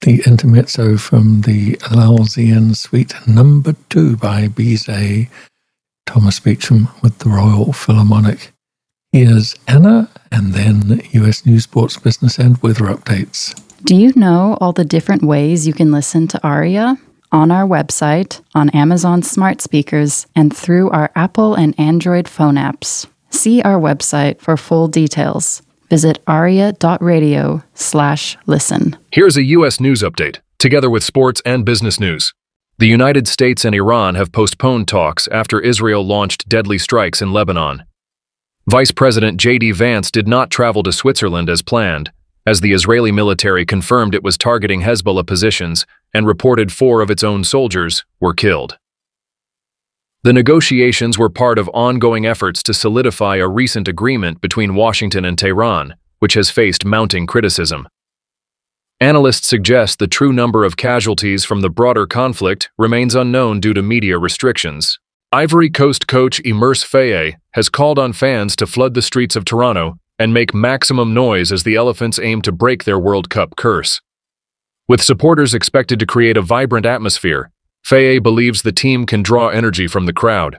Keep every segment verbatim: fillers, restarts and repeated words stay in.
the intermezzo from the Lausien Suite Number Two by Bizet, Thomas Beecham with the Royal Philharmonic. Here's Anna, and then U S News, Sports, Business, and Weather Updates. Do you know all the different ways you can listen to Aria? On our website, on Amazon smart speakers, and through our Apple and Android phone apps. See our website for full details. Visit aria.radio slash listen. Here's a U S news update, together with sports and business news. The United States and Iran have postponed talks after Israel launched deadly strikes in Lebanon. Vice President J D Vance did not travel to Switzerland as planned, as the Israeli military confirmed it was targeting Hezbollah positions and reported four of its own soldiers were killed. The negotiations were part of ongoing efforts to solidify a recent agreement between Washington and Tehran, which has faced mounting criticism. Analysts suggest the true number of casualties from the broader conflict remains unknown due to media restrictions. Ivory Coast coach Imers Faye has called on fans to flood the streets of Toronto and make maximum noise as the Elephants aim to break their World Cup curse. With supporters expected to create a vibrant atmosphere, Faye believes the team can draw energy from the crowd.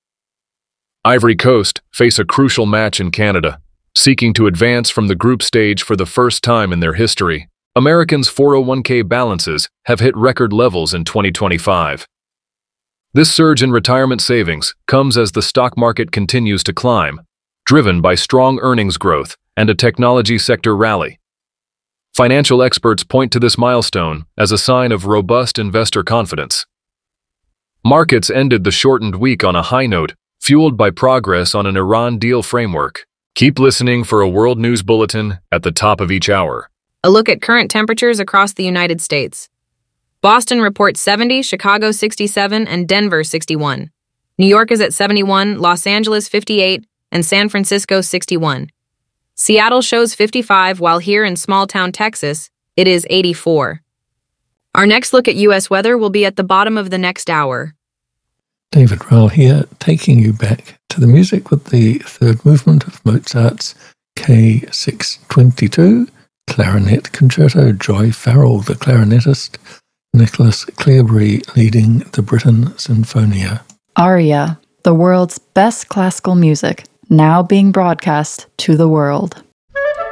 Ivory Coast face a crucial match in Canada, seeking to advance from the group stage for the first time in their history. Americans' four oh one k balances have hit record levels in twenty twenty-five. This surge in retirement savings comes as the stock market continues to climb, driven by strong earnings growth and a technology sector rally. Financial experts point to this milestone as a sign of robust investor confidence. Markets ended the shortened week on a high note, fueled by progress on an Iran deal framework. Keep listening for a world news bulletin at the top of each hour. A look at current temperatures across the United States. Boston reports seventy, Chicago sixty-seven, and Denver sixty-one. New York is at seventy-one, Los Angeles fifty-eight, and San Francisco sixty-one. Seattle shows fifty-five, while here in small-town Texas, it is eighty-four. Our next look at U S weather will be at the bottom of the next hour. David Rowell here, taking you back to the music with the third movement of Mozart's K six twenty-two, Clarinet Concerto, Joy Farrell, the clarinetist, Nicholas Cleobury leading the Britten Sinfonia. Aria, the world's best classical music, now being broadcast to the world.